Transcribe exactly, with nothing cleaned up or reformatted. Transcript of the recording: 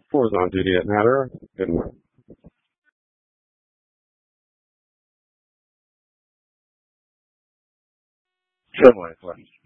Four's on duty at Natter. Good morning. Good morning, Four.